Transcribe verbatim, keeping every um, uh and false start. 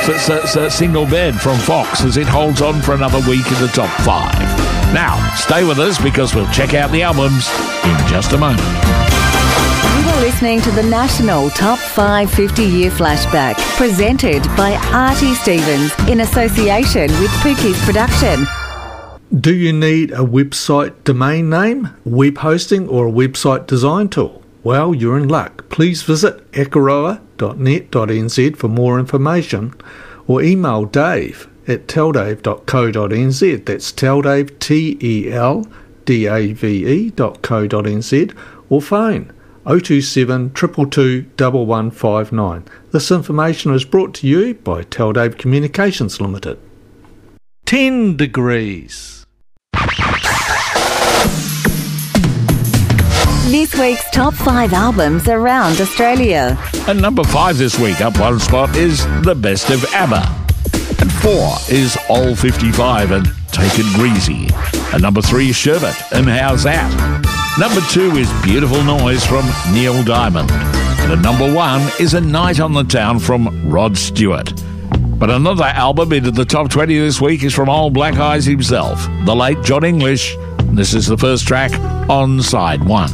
It's a, it's a single bed from Fox as it holds on for another week in the top five. Now, stay with us because we'll check out the albums in just a moment. You are listening to the National Top five fifty-Year Flashback, presented by Artie Stevens in association with Pookie's Production. Do you need a website domain name, web hosting or a website design tool? Well, you're in luck. Please visit akaroa dot net dot n z for more information or email Dave at teldave dot co dot n z. That's teldave, T E L D A V E dot co dot n z, or phone oh two seven, two two two, one one five nine. This information is brought to you by Teldave Communications Limited. ten degrees. This week's top five albums around Australia. And number five this week, up one spot, is The Best of ABBA. And four is All fifty-five and Take It Greasy. And number three is Sherbet and How's That? Number two is Beautiful Noise from Neil Diamond. And at number one is A Night on the Town from Rod Stewart. But another album into the top twenty this week is from old Black Eyes himself, the late John English. This is the first track on side one.